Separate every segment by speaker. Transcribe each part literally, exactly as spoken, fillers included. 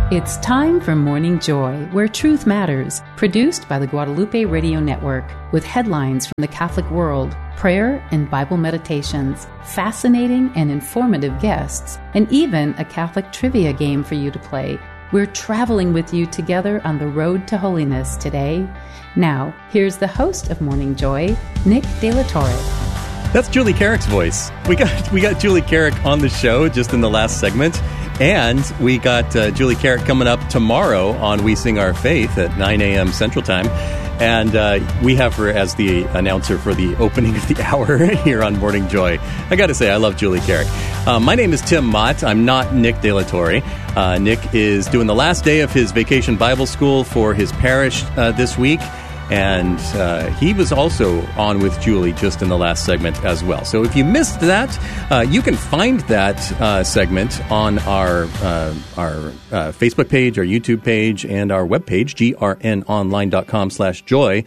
Speaker 1: It's time for Morning Joy, where truth matters, produced by the Guadalupe Radio Network, with headlines from the Catholic world, prayer and Bible meditations, fascinating and informative guests, and even a Catholic trivia game for you to play. We're traveling with you together on the road to holiness today. Now, here's the host of Morning Joy, Nick De La Torre.
Speaker 2: That's Julie Carrick's voice. We got we got Julie Carrick on the show just in the last segment. And we got uh, Julie Carrick coming up tomorrow on We Sing Our Faith at nine a.m. Central Time. And uh, we have her as the announcer for the opening of the hour here on Morning Joy. I got to say, I love Julie Carrick. Uh, my name is Tim Mott. I'm not Nick De La Torre. Uh, Nick is doing the last day of his vacation Bible school for his parish uh, this week. And uh, he was also on with Julie just in the last segment as well. So if you missed that, uh, you can find that uh, segment on our uh, our uh, Facebook page, our YouTube page, and our webpage, grnonline.com slash joy,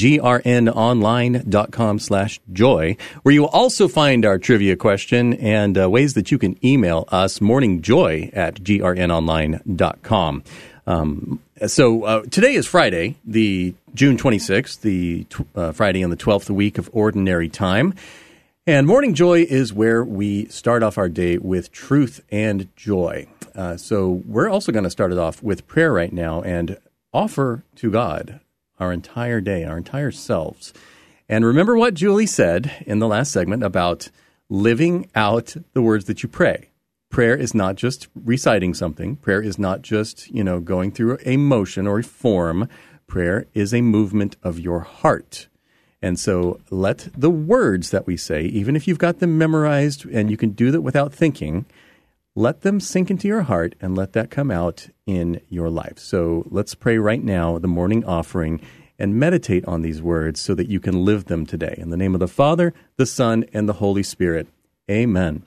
Speaker 2: grnonline.com slash joy, where you will also find our trivia question and uh, ways that you can email us, morningjoy at grnonline dot com. Um, so uh, today is Friday, the June twenty-sixth, the uh, Friday in the twelfth week of Ordinary Time. And Morning Joy is where we start off our day with truth and joy. Uh, so we're also going to start it off with prayer right now and offer to God our entire day, our entire selves. And remember what Julie said in the last segment about living out the words that you pray. Prayer is not just reciting something. Prayer is not just, you know, going through a motion or a form. Prayer is a movement of your heart. And so let the words that we say, even if you've got them memorized and you can do that without thinking, let them sink into your heart and let that come out in your life. So let's pray right now, the morning offering, and meditate on these words so that you can live them today. In the name of the Father, the Son, and the Holy Spirit. Amen.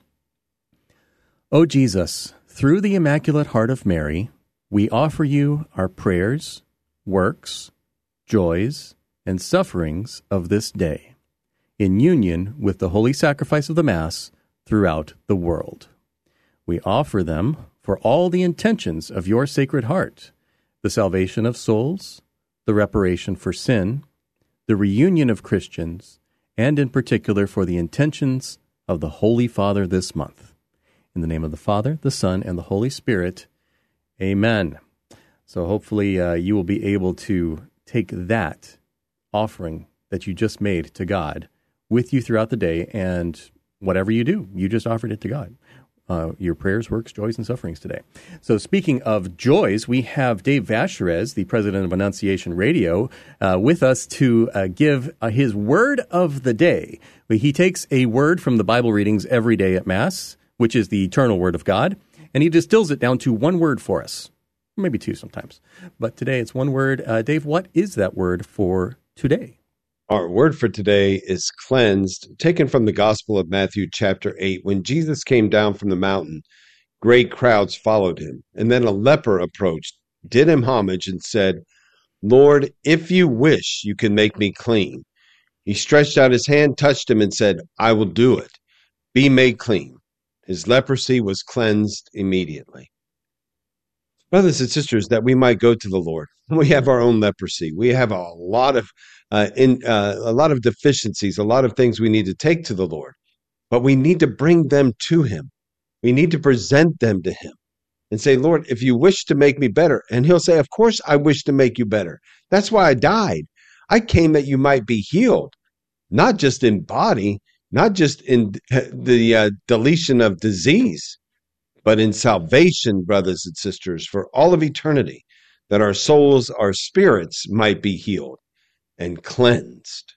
Speaker 2: O Jesus, through the Immaculate Heart of Mary, we offer you our prayers, works, joys, and sufferings of this day, in union with the holy sacrifice of the Mass throughout the world. We offer them for all the intentions of your Sacred Heart, the salvation of souls, the reparation for sin, the reunion of Christians, and in particular for the intentions of the Holy Father this month. In the name of the Father, the Son, and the Holy Spirit, amen. So hopefully uh, you will be able to take that offering that you just made to God with you throughout the day, and whatever you do, you just offered it to God. Uh, your prayers, works, joys, and sufferings today. So speaking of joys, we have Dave Vacherez, the president of Annunciation Radio, uh, with us to uh, give uh, his word of the day. He takes a word from the Bible readings every day at Mass, which is the eternal Word of God, and he distills it down to one word for us, maybe two sometimes. But today it's one word. Uh, Dave, what is that word for today?
Speaker 3: Our word for today is cleansed, taken from the Gospel of Matthew chapter eight. When Jesus came down from the mountain, great crowds followed him, and then a leper approached, did him homage, and said, "Lord, if you wish, you can make me clean." He stretched out his hand, touched him, and said, "I will do it. Be made clean." His leprosy was cleansed immediately. Brothers and sisters, that we might go to the Lord. We have our own leprosy. We have a lot of uh, in uh, a lot of deficiencies, a lot of things we need to take to the Lord. But we need to bring them to him. We need to present them to him and say, "Lord, if you wish to make me better," and he'll say, "Of course I wish to make you better. That's why I died. I came that you might be healed, not just in body, not just in the uh, deletion of disease, but in salvation, brothers and sisters, for all of eternity, that our souls, our spirits might be healed and cleansed."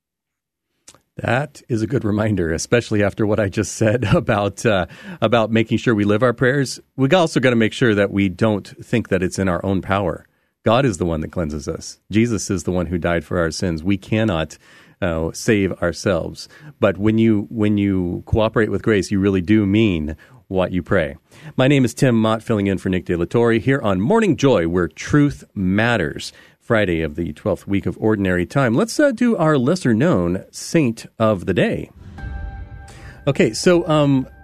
Speaker 2: That is a good reminder, especially after what I just said about uh, about making sure we live our prayers. We also got to make sure that we don't think that it's in our own power. God is the one that cleanses us. Jesus is the one who died for our sins. We cannot Uh, save ourselves. But when you when you cooperate with grace, you really do mean what you pray. My name is Tim Mott, filling in for Nick De La Torre here on Morning Joy, where truth matters. Friday of the twelfth week of Ordinary Time. Let's uh, do our lesser-known saint of the day. Okay, so um,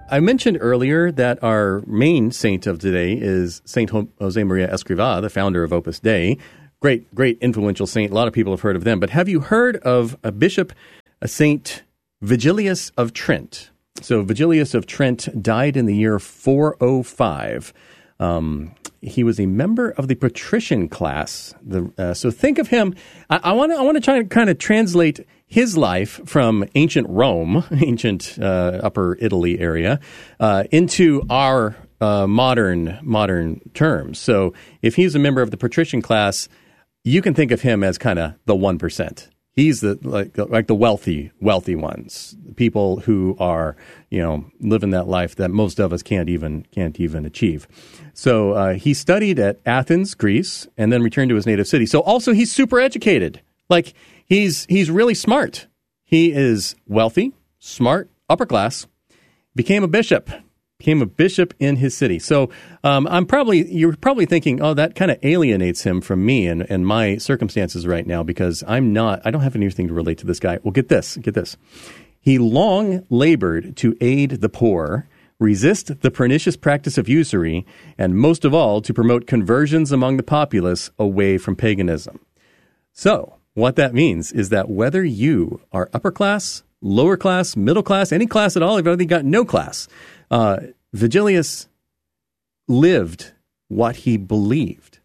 Speaker 2: I mentioned earlier that our main saint of today is Saint Jose Maria Escrivá, the founder of Opus Dei. Great, great influential saint. A lot of people have heard of them. But have you heard of a bishop, a Saint Vigilius of Trent? So Vigilius of Trent died in the year four oh five. Um, he was a member of the patrician class. The, uh, so think of him. I want to I want to try to kind of translate his life from ancient Rome, ancient uh, Upper Italy area, uh, into our uh, modern modern terms. So if he's a member of the patrician class, you can think of him as kind of the one percent. He's the like like the wealthy wealthy ones, people who are, you know, living that life that most of us can't even can't even achieve. So uh, he studied at Athens, Greece, and then returned to his native city. So also he's super educated. Like he's he's really smart. He is wealthy, smart, upper class. Became a bishop. Became a bishop in his city. So um, I'm probably you're probably thinking, oh, that kind of alienates him from me and, and my circumstances right now because I'm not I don't have anything to relate to this guy. Well, get this, get this. He long labored to aid the poor, resist the pernicious practice of usury, and most of all to promote conversions among the populace away from paganism. So what that means is that whether you are upper class, lower class, middle class, any class at all, if you've got no class. Uh, Vigilius lived what he believed.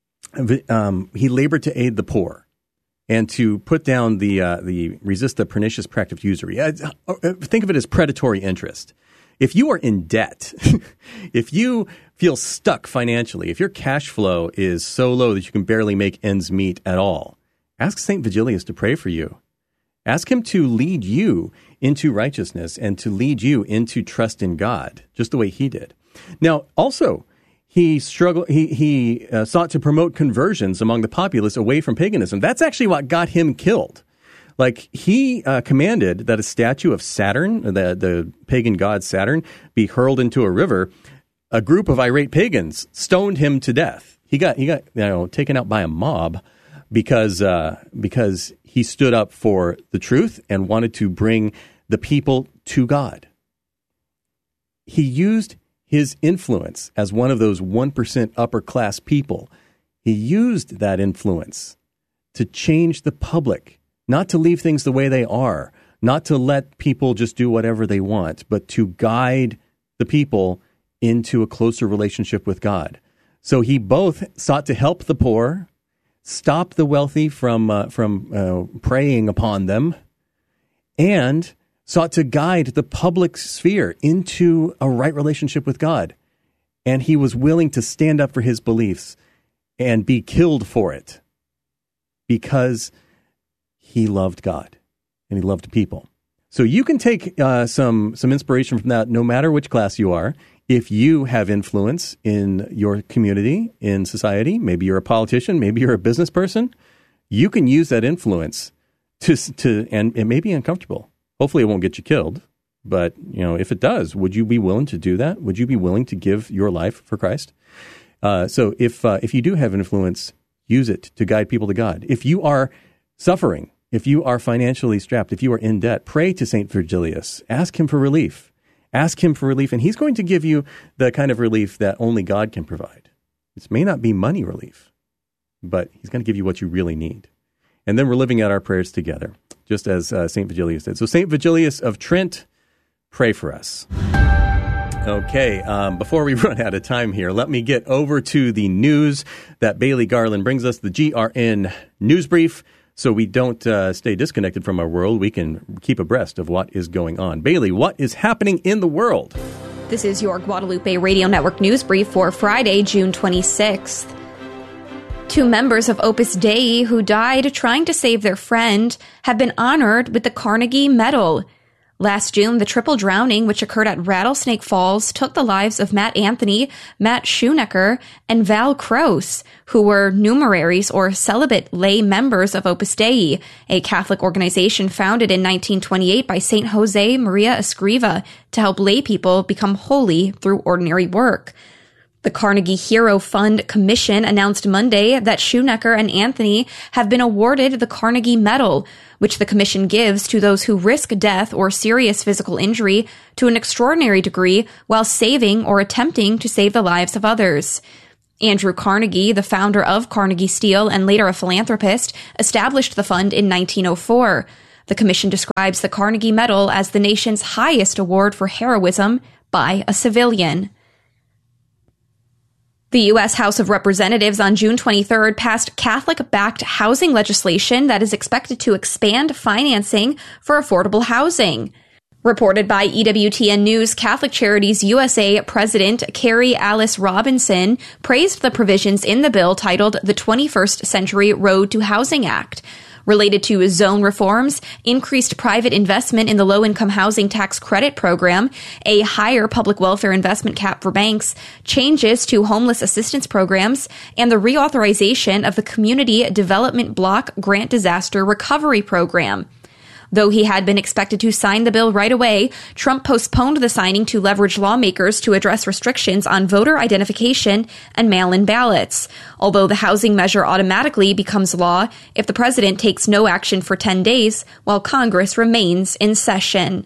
Speaker 2: Um, he labored to aid the poor and to put down the uh, the resist the pernicious practice of usury. Uh, think of it as predatory interest. If you are in debt, if you feel stuck financially, if your cash flow is so low that you can barely make ends meet at all, ask Saint Vigilius to pray for you. Ask him to lead you into righteousness and to lead you into trust in God, just the way he did. Now, also, he struggled. He he uh, sought to promote conversions among the populace away from paganism. That's actually what got him killed. Like he uh, commanded that a statue of Saturn, the the pagan god Saturn, be hurled into a river. A group of irate pagans stoned him to death. He got he got you know taken out by a mob because uh, because. He stood up for the truth and wanted to bring the people to God. He used his influence as one of those one percent upper class people. He used that influence to change the public, not to leave things the way they are, not to let people just do whatever they want, but to guide the people into a closer relationship with God. So he both sought to help the poor, stop the wealthy from uh, from uh, preying upon them, and sought to guide the public sphere into a right relationship with God. And he was willing to stand up for his beliefs and be killed for it because he loved God and he loved people. So you can take uh, some some inspiration from that no matter which class you are. If you have influence in your community, in society, maybe you're a politician, maybe you're a business person, you can use that influence to to and it may be uncomfortable. Hopefully it won't get you killed, but you know, if it does, would you be willing to do that? Would you be willing to give your life for Christ? Uh, so if uh, if you do have influence, use it to guide people to God. If you are suffering, if you are financially strapped, if you are in debt, pray to Saint Vigilius. Ask him for relief. Ask him for relief, and he's going to give you the kind of relief that only God can provide. This may not be money relief, but he's going to give you what you really need. And then we're living out our prayers together, just as uh, Saint Vigilius did. So Saint Vigilius of Trent, pray for us. Okay, um, before we run out of time here, let me get over to the news that Bailey Garland brings us, the G R N News Brief. So we don't uh, stay disconnected from our world. We can keep abreast of what is going on. Bailey, what is happening in the world?
Speaker 4: This is your Guadalupe Radio Network News Brief for Friday, June twenty-sixth. Two members of Opus Dei who died trying to save their friend have been honored with the Carnegie Medal. Last June, the triple drowning, which occurred at Rattlesnake Falls, took the lives of Matt Anthony, Matt Schoenecker, and Val Kraus, who were numeraries or celibate lay members of Opus Dei, a Catholic organization founded in nineteen twenty-eight by Saint Jose Maria Escrivá to help lay people become holy through ordinary work. The Carnegie Hero Fund Commission announced Monday that Schoenecker and Anthony have been awarded the Carnegie Medal, which the commission gives to those who risk death or serious physical injury to an extraordinary degree while saving or attempting to save the lives of others. Andrew Carnegie, the founder of Carnegie Steel and later a philanthropist, established the fund in nineteen oh four. The commission describes the Carnegie Medal as the nation's highest award for heroism by a civilian. The U S House of Representatives on June twenty-third passed Catholic-backed housing legislation that is expected to expand financing for affordable housing. Reported by E W T N News, Catholic Charities U S A President Carrie Alice Robinson praised the provisions in the bill titled the twenty-first Century Road to Housing Act. Related to zone reforms, increased private investment in the low-income housing tax credit program, a higher public welfare investment cap for banks, changes to homeless assistance programs, and the reauthorization of the Community Development Block Grant Disaster Recovery Program. Though he had been expected to sign the bill right away, Trump postponed the signing to leverage lawmakers to address restrictions on voter identification and mail-in ballots, although the housing measure automatically becomes law if the president takes no action for ten days while Congress remains in session.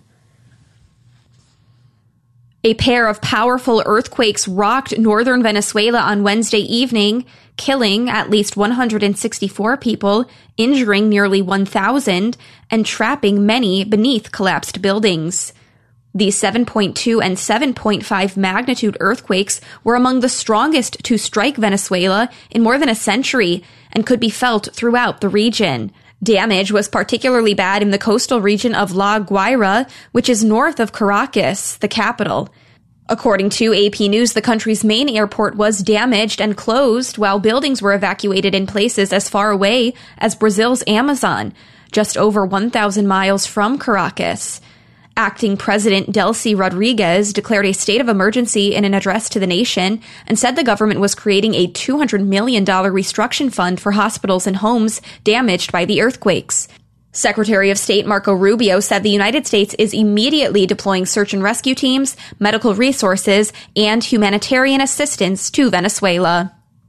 Speaker 4: A pair of powerful earthquakes rocked northern Venezuela on Wednesday evening, killing at least one hundred sixty-four people, injuring nearly one thousand, and trapping many beneath collapsed buildings. The seven point two and seven point five magnitude earthquakes were among the strongest to strike Venezuela in more than a century and could be felt throughout the region. Damage was particularly bad in the coastal region of La Guaira, which is north of Caracas, the capital. According to A P News, the country's main airport was damaged and closed, while buildings were evacuated in places as far away as Brazil's Amazon, just over one thousand miles from Caracas. Acting President Delcy Rodriguez declared a state of emergency in an address to the nation and said the government was creating a two hundred million dollars reconstruction fund for hospitals and homes damaged by the earthquakes. Secretary of State Marco Rubio said the United States is immediately deploying search and rescue teams, medical resources, and humanitarian assistance to Venezuela.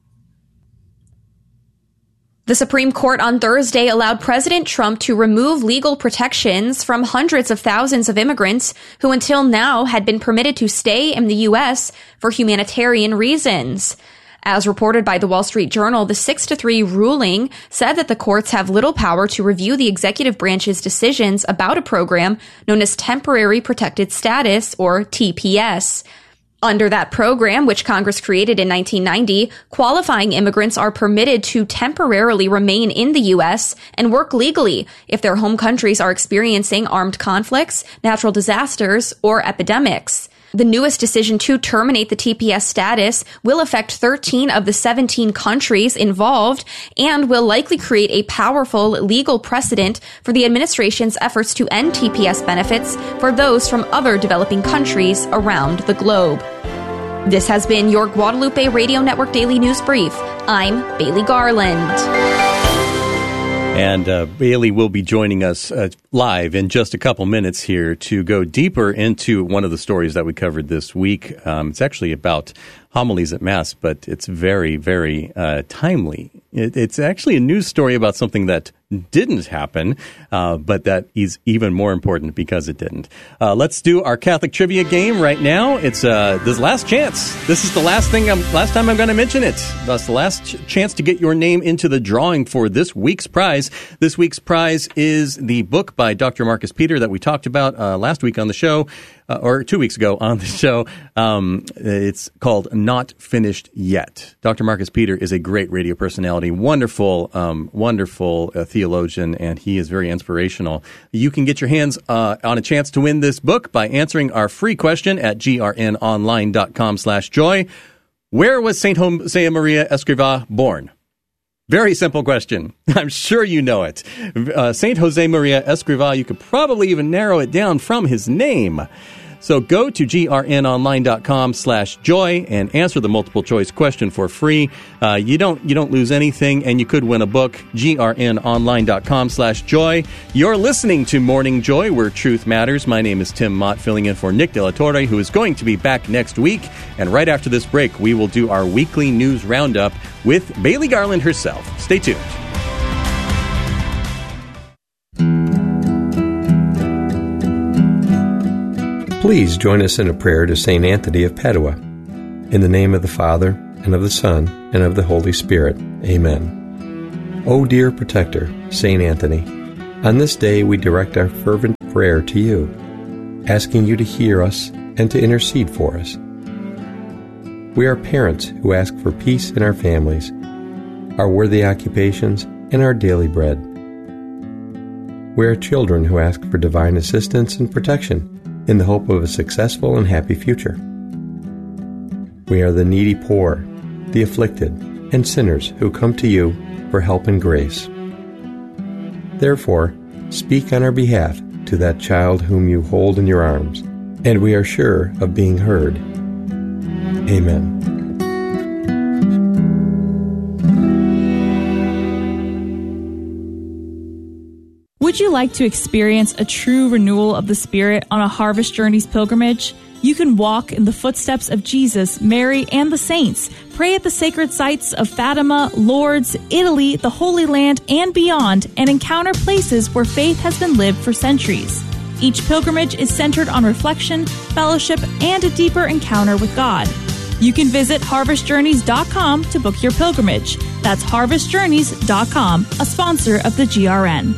Speaker 4: The Supreme Court on Thursday allowed President Trump to remove legal protections from hundreds of thousands of immigrants who until now had been permitted to stay in the U S for humanitarian reasons. As reported by the Wall Street Journal, the six to three ruling said that the courts have little power to review the executive branch's decisions about a program known as Temporary Protected Status, or T P S. Under that program, which Congress created in nineteen ninety, qualifying immigrants are permitted to temporarily remain in the U S and work legally if their home countries are experiencing armed conflicts, natural disasters, or epidemics. The newest decision to terminate the T P S status will affect thirteen of the seventeen countries involved and will likely create a powerful legal precedent for the administration's efforts to end T P S benefits for those from other developing countries around the globe. This has been your Guadalupe Radio Network Daily News Brief. I'm Bailey Garland.
Speaker 2: And uh, Bailey will be joining us uh, live in just a couple minutes here to go deeper into one of the stories that we covered this week. Um, it's actually about homilies at Mass, but it's very, very uh, timely. It, it's actually a news story about something that didn't happen, uh, but that is even more important because it didn't. Uh, let's do our Catholic trivia game right now. It's uh, this last chance. This is the last thing. I'm, last time I'm going to mention it. That's the last ch- chance to get your name into the drawing for this week's prize. This week's prize is the book by Doctor Marcus Peter that we talked about uh, last week on the show, uh, or two weeks ago on the show. Um, it's called Not Finished Yet. Doctor Marcus Peter is a great radio personality, wonderful, um, wonderful uh, theologian, and he is very inspirational. You can get your hands uh, on a chance to win this book by answering our free question at grnonline.com slash joy. Where was Saint Jose Maria Escrivá born? Very simple question. I'm sure you know it. Uh, Saint Jose Maria Escrivá, you could probably even narrow it down from his name. So go to grnonline.com slash joy and answer the multiple choice question for free. Uh, you don't you don't lose anything, and you could win a book. grnonline.com slash joy. You're listening to Morning Joy, where truth matters. My name is Tim Mott, filling in for Nick De La Torre, who is going to be back next week. And right after this break, we will do our weekly news roundup with Bailey Garland herself. Stay tuned.
Speaker 5: Please join us in a prayer to Saint Anthony of Padua. In the name of the Father, and of the Son, and of the Holy Spirit. Amen. O dear protector, Saint Anthony, on this day we direct our fervent prayer to you, asking you to hear us and to intercede for us. We are parents who ask for peace in our families, our worthy occupations, and our daily bread. We are children who ask for divine assistance and protection in the hope of a successful and happy future. We are the needy poor, the afflicted, and sinners who come to you for help and grace. Therefore, speak on our behalf to that child whom you hold in your arms, and we are sure of being heard. Amen.
Speaker 6: Would you like to experience a true renewal of the Spirit on a Harvest Journeys pilgrimage? You can walk in the footsteps of Jesus, Mary, and the saints, pray at the sacred sites of Fatima, Lourdes, Italy, the Holy Land, and beyond, and encounter places where faith has been lived for centuries. Each pilgrimage is centered on reflection, fellowship, and a deeper encounter with God. You can visit harvest journeys dot com to book your pilgrimage. That's harvest journeys dot com, a sponsor of the G R N.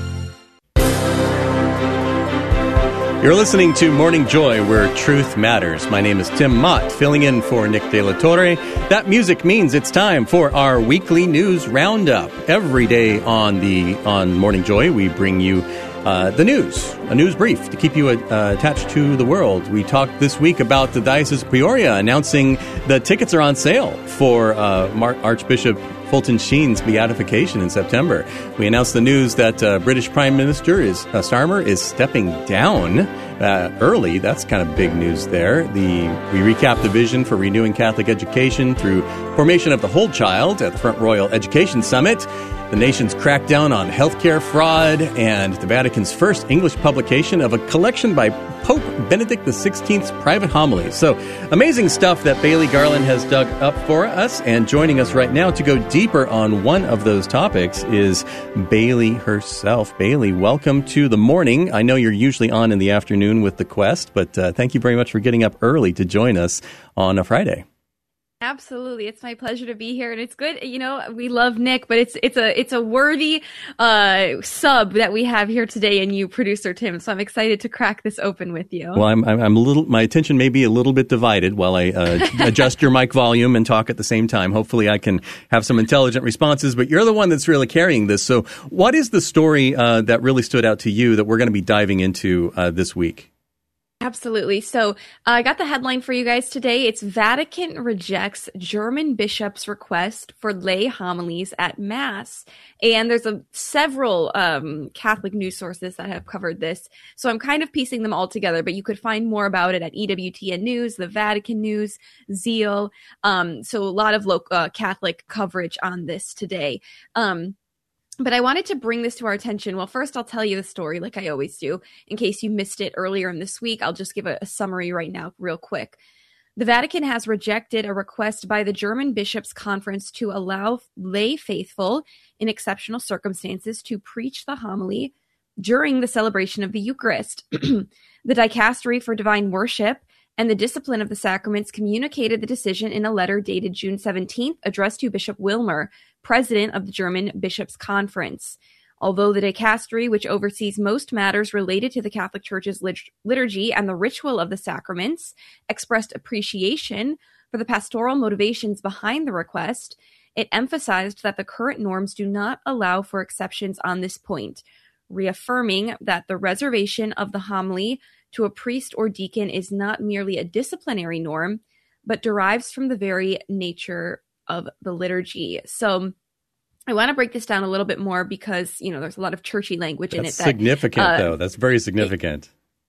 Speaker 2: You're listening to Morning Joy, where truth matters. My name is Tim Mott, filling in for Nick De La Torre. That music means it's time for our weekly news roundup. Every day on the on Morning Joy, we bring you uh, the news, a news brief to keep you uh, attached to the world. We talked this week about the Diocese of Peoria announcing the tickets are on sale for uh, Mar- Archbishop Fulton Sheen's beatification in September. We announced the news that uh, British Prime Minister is uh, Starmer is stepping down uh, early. That's kind of big news there. The we recap the vision for renewing Catholic education through formation of the whole child at the Front Royal Education Summit. The nation's crackdown on healthcare fraud, and the Vatican's first English publication of a collection by Pope Benedict the sixteenth's private homilies. So amazing stuff that Bailey Garland has dug up for us. And joining us right now to go deeper on one of those topics is Bailey herself. Bailey, welcome to the morning. I know you're usually on in the afternoon with the Quest, but uh, thank you very much for getting up early to join us on a Friday.
Speaker 4: Absolutely. It's my pleasure to be here. And it's good. You know, we love Nick, but it's, it's a, it's a worthy, uh, sub that we have here today in you, producer Tim. So I'm excited to crack this open with you.
Speaker 2: Well, I'm, I'm, I'm a little, my attention may be a little bit divided while I, uh, adjust your mic volume and talk at the same time. Hopefully I can have some intelligent responses, but you're the one that's really carrying this. So what is the story, uh, that really stood out to you that we're going to be diving into, uh, this week?
Speaker 4: Absolutely. So uh, I got the headline for you guys today. It's Vatican rejects German bishop's request for lay homilies at Mass. And there's a, several um, Catholic news sources that have covered this. So I'm kind of piecing them all together, but you could find more about it at E W T N News, the Vatican News, Zeal. Um, so a lot of local uh, Catholic coverage on this today. Um, But I wanted to bring this to our attention. Well, first, I'll tell you the story like I always do. In case you missed it earlier in this week, I'll just give a, a summary right now real quick. The Vatican has rejected a request by the German Bishops' Conference to allow lay faithful in exceptional circumstances to preach the homily during the celebration of the Eucharist. The Dicastery for Divine Worship and the Discipline of the Sacraments communicated the decision in a letter dated June seventeenth, addressed to Bishop Wilmer, president of the German Bishops' Conference. Although the dicastery, which oversees most matters related to the Catholic Church's lit- liturgy and the ritual of the sacraments, expressed appreciation for the pastoral motivations behind the request, it emphasized that the current norms do not allow for exceptions on this point, reaffirming that the reservation of the homily to a priest or deacon is not merely a disciplinary norm, but derives from the very nature of the liturgy. So I want to break this down a little bit more because, you know, there's a lot of churchy language
Speaker 2: That's
Speaker 4: in it. That,
Speaker 2: significant,
Speaker 4: uh,
Speaker 2: though. That's very significant.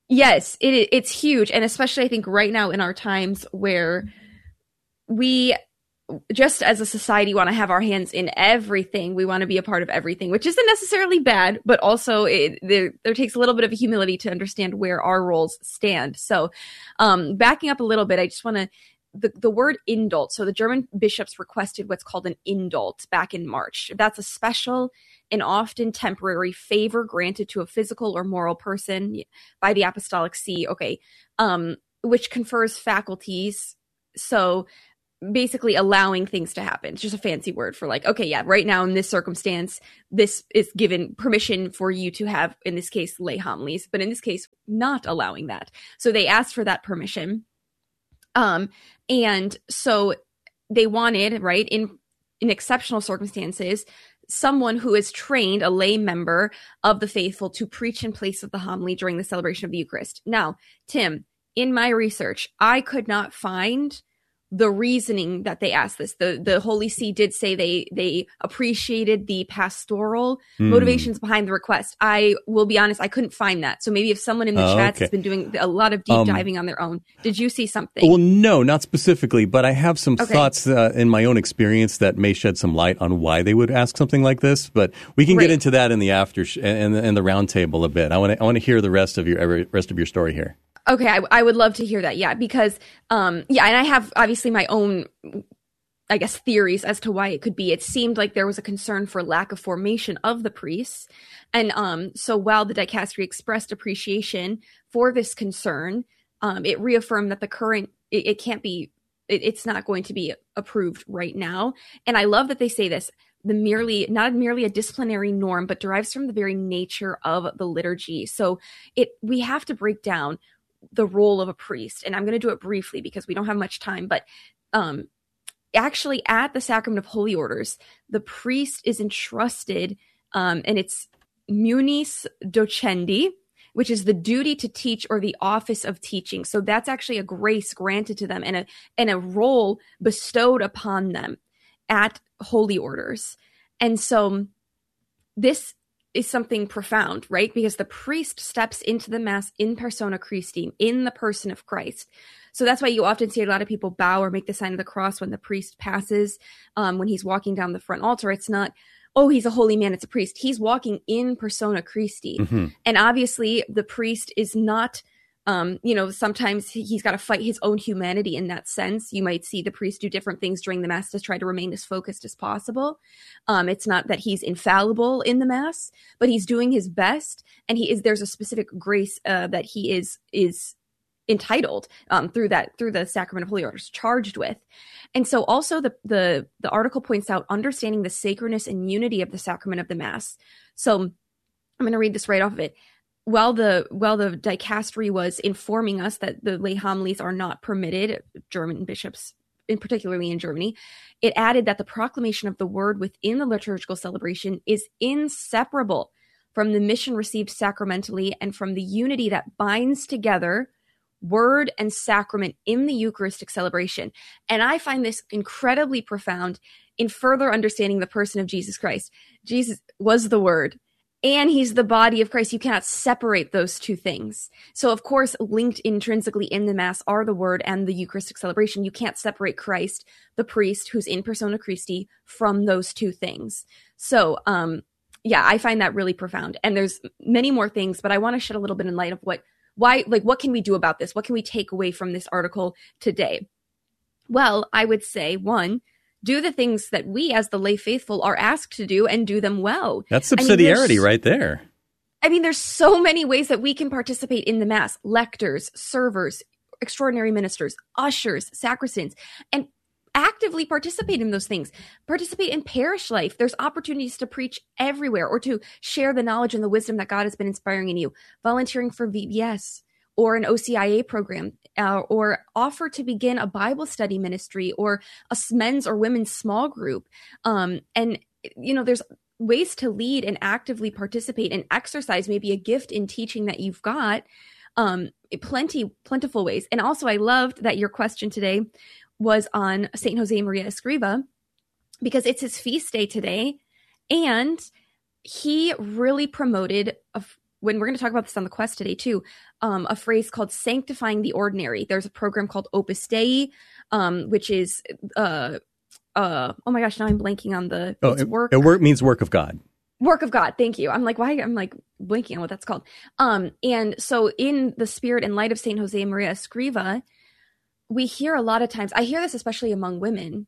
Speaker 4: Yes, it it's huge. And especially I think right now in our times where we, just as a society, want to have our hands in everything. We want to be a part of everything, which isn't necessarily bad, but also it, there, there takes a little bit of humility to understand where our roles stand. So um, backing up a little bit, I just want to, the, the word indult. So the German bishops requested what's called an indult back in March. That's a special and often temporary favor granted to a physical or moral person by the Apostolic See, okay, um, which confers faculties. So basically allowing things to happen. It's just a fancy word for like, okay, yeah, right now in this circumstance, this is given permission for you to have, in this case, lay homilies, but in this case, not allowing that. So they asked for that permission. Um, and so they wanted, right, in, in exceptional circumstances, someone who is trained, a lay member of the faithful, to preach in place of the homily during the celebration of the Eucharist. Now, Tim, in my research, I could not find the reasoning that they asked this. The the Holy See did say they they appreciated the pastoral mm. motivations behind the request. I will be honest, I couldn't find that. So maybe if someone in the oh, chats okay. has been doing a lot of deep um, diving on their own, did you see something?
Speaker 2: Well, no, not specifically, but I have some
Speaker 4: okay.
Speaker 2: thoughts uh, in my own experience that may shed some light on why they would ask something like this. But we can
Speaker 4: Great.
Speaker 2: get into that in the after sh- and in the round table a bit. I want to I want to hear the rest of your rest of your story here.
Speaker 4: Okay, I, I would love to hear that. Yeah, because, um, yeah, and I have obviously my own, I guess, theories as to why it could be. It seemed like there was a concern for lack of formation of the priests. And um, so while the dicastery expressed appreciation for this concern, um, it reaffirmed that the current, it, it can't be, it, it's not going to be approved right now. And I love that they say this. The merely, not merely a disciplinary norm, but derives from the very nature of the liturgy. So it, we have to break down the role of a priest. And I'm going to do it briefly because we don't have much time, but um, actually at the Sacrament of Holy Orders, the priest is entrusted, um, and it's munis docendi, which is the duty to teach or the office of teaching. So that's actually a grace granted to them and a, and a role bestowed upon them at Holy Orders. And so this is something profound, right? Because the priest steps into the Mass in persona Christi, in the person of Christ. So that's why you often see a lot of people bow or make the sign of the cross when the priest passes, um, when he's walking down the front altar. It's not, oh, he's a holy man, it's a priest. He's walking in persona Christi. Mm-hmm. And obviously the priest is not, um, you know, sometimes he's got to fight his own humanity in that sense. You might see the priest do different things during the Mass to try to remain as focused as possible. Um, it's not that he's infallible in the Mass, but he's doing his best. And he is, there's a specific grace uh, that he is, is entitled um, through that, through the Sacrament of Holy Orders, charged with. And so also the, the, the article points out understanding the sacredness and unity of the sacrament of the Mass. So I'm going to read this right off of it. While the while the dicastery was informing us that the lay homilies are not permitted, German bishops, in particularly in Germany, it added that the proclamation of the word within the liturgical celebration is inseparable from the mission received sacramentally and from the unity that binds together word and sacrament in the Eucharistic celebration. And I find this incredibly profound in further understanding the person of Jesus Christ. Jesus was the Word. And he's the body of Christ. You cannot separate those two things. So, of course, linked intrinsically in the Mass are the Word and the Eucharistic celebration. You can't separate Christ, the priest, who's in persona Christi, from those two things. So, um, yeah, I find that really profound. And there's many more things, but I want to shed a little bit in light of what, why, like, what can we do about this? What can we take away from this article today? Well, I would say, one, do the things that we as the lay faithful are asked to do and do them well.
Speaker 2: That's subsidiarity I mean, right there.
Speaker 4: I mean, there's so many ways that we can participate in the Mass. Lectors, servers, extraordinary ministers, ushers, sacristans, and actively participate in those things. Participate in parish life. There's opportunities to preach everywhere or to share the knowledge and the wisdom that God has been inspiring in you. Volunteering for V B S or an O C I A program, uh, or offer to begin a Bible study ministry or a men's or women's small group. Um, and, you know, there's ways to lead and actively participate and exercise maybe a gift in teaching that you've got. Um, plenty, plentiful ways. And also I loved that your question today was on Saint Jose Maria Escriva, because it's his feast day today. And he really promoted a when we're going to talk about this on the Quest today too, um, a phrase called sanctifying the ordinary. There's a program called Opus Dei, um, which is, uh, uh, oh my gosh, now I'm blanking on the
Speaker 2: oh,
Speaker 4: it's
Speaker 2: it,
Speaker 4: work.
Speaker 2: It work means work of God.
Speaker 4: Work of God. Thank you. I'm like, why? I'm like blanking on what that's called. Um, and so in the spirit and light of Saint Jose Maria Escriva, we hear a lot of times, I hear this especially among women.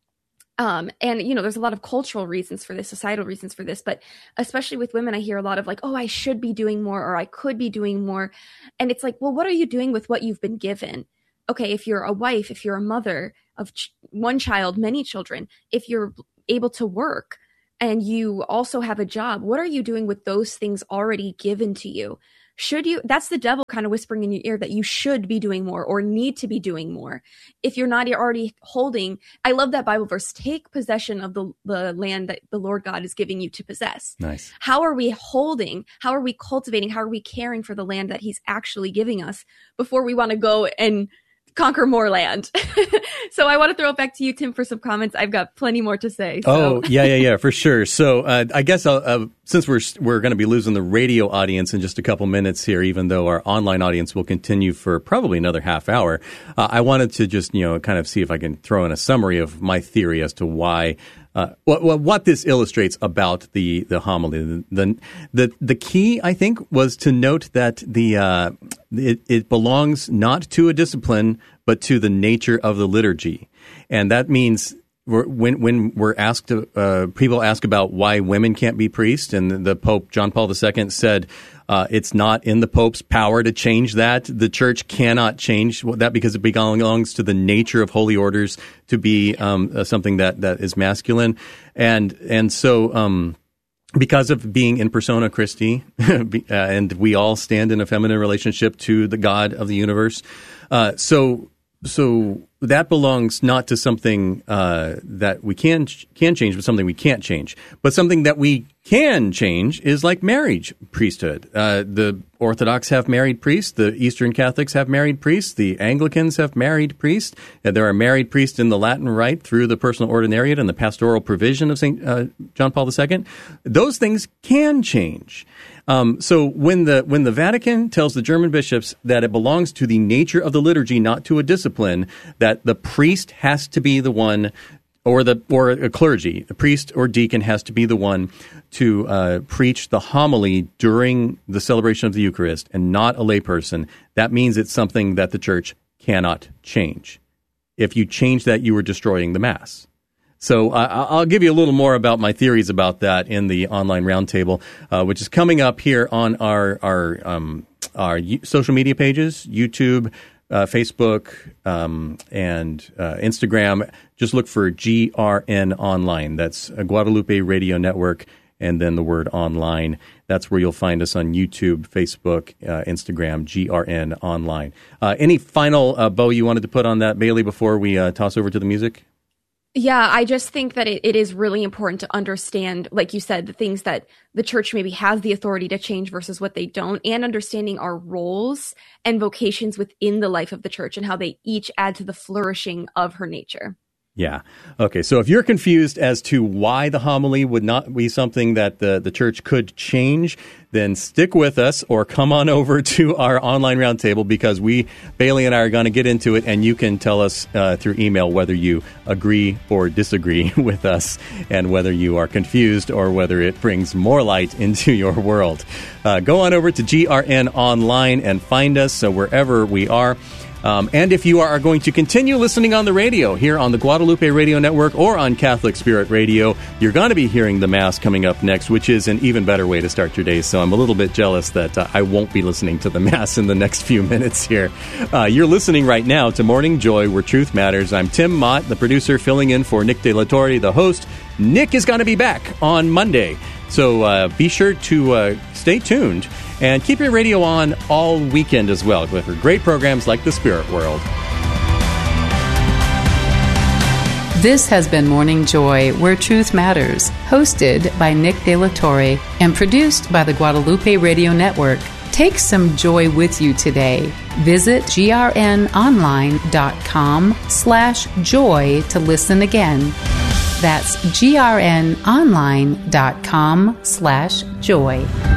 Speaker 4: Um, and, you know, there's a lot of cultural reasons for this, societal reasons for this, but especially with women, I hear a lot of like, oh, I should be doing more, or I could be doing more. And it's like, well, what are you doing with what you've been given? Okay, if you're a wife, if you're a mother of ch- one child, many children, if you're able to work and you also have a job, what are you doing with those things already given to you? Should you, that's the devil kind of whispering in your ear that you should be doing more or need to be doing more. If you're not already holding, I love that Bible verse, take possession of the, the land that the Lord God is giving you to possess.
Speaker 2: Nice.
Speaker 4: How are we holding? How are we cultivating? How are we caring for the land that he's actually giving us before we want to go and conquer more land? So I want to throw it back to you, Tim, for some comments. I've got plenty more to say. So.
Speaker 2: Oh, yeah, yeah, yeah, for sure. So uh, I guess I'll, uh, since we're we're going to be losing the radio audience in just a couple minutes here, even though our online audience will continue for probably another half hour, uh, I wanted to just, you know, kind of see if I can throw in a summary of my theory as to why Uh, what, what this illustrates about the, the homily. The, the the key, I think, was to note that the uh, it, it belongs not to a discipline, but to the nature of the liturgy. And that means we're, when when we're asked, to, uh, people ask about why women can't be priests, and the Pope, John Paul the Second, said uh, it's not in the Pope's power to change that. The Church cannot change that because it belongs to the nature of holy orders to be um, uh, something that, that is masculine. And and so um, because of being in persona Christi, and we all stand in a feminine relationship to the God of the universe, uh, so so that belongs not to something uh, that we can can change, but something we can't change. But something that we can change is like marriage priesthood. Uh, the Orthodox have married priests. The Eastern Catholics have married priests. The Anglicans have married priests. And there are married priests in the Latin Rite through the personal ordinariate and the pastoral provision of Saint Uh, John Paul the Second. Those things can change. Um, so when the when the Vatican tells the German bishops that it belongs to the nature of the liturgy, not to a discipline, that the priest has to be the one, or the or a clergy, the priest or deacon has to be the one to uh, preach the homily during the celebration of the Eucharist, and not a layperson, that means it's something that the Church cannot change. If you change that, you are destroying the Mass. So uh, I'll give you a little more about my theories about that in the online roundtable, uh, which is coming up here on our our um, our social media pages, YouTube, uh, Facebook, um, and uh, Instagram. Just look for G R N Online. That's a Guadalupe Radio Network, and then the word online. That's where you'll find us on YouTube, Facebook, uh, Instagram, G R N Online. Uh, any final uh, bow you wanted to put on that, Bailey, before we uh, toss over to the music?
Speaker 4: Yeah, I just think that it, it is really important to understand, like you said, the things that the Church maybe has the authority to change versus what they don't, and understanding our roles and vocations within the life of the Church and how they each add to the flourishing of her nature.
Speaker 2: Yeah. Okay. So if you're confused as to why the homily would not be something that the, the Church could change, then stick with us or come on over to our online roundtable, because we, Bailey and I, are going to get into it, and you can tell us uh, through email whether you agree or disagree with us, and whether you are confused or whether it brings more light into your world. Uh, go on over to G R N Online and find us uh, wherever we are. Um, and if you are going to continue listening on the radio here on the Guadalupe Radio Network or on Catholic Spirit Radio, you're going to be hearing the Mass coming up next, which is an even better way to start your day. So I'm a little bit jealous that uh, I won't be listening to the Mass in the next few minutes here. Uh, you're listening right now to Morning Joy, where truth matters. I'm Tim Mott, the producer, filling in for Nick De La Torre, the host. Nick is going to be back on Monday. So uh, be sure to uh, stay tuned and keep your radio on all weekend as well, with great programs like The Spirit World.
Speaker 1: This has been Morning Joy, where truth matters, hosted by Nick De La Torre and produced by the Guadalupe Radio Network. Take some joy with you today. Visit grnonline.com slash joy to listen again. That's grnonline.com slash joy.